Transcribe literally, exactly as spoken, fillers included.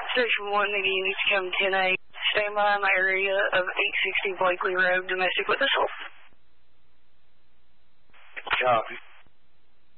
Station one, needing units to come ten eight. Stand by in the area of eight sixty Blakely Road, domestic with assault. Copy.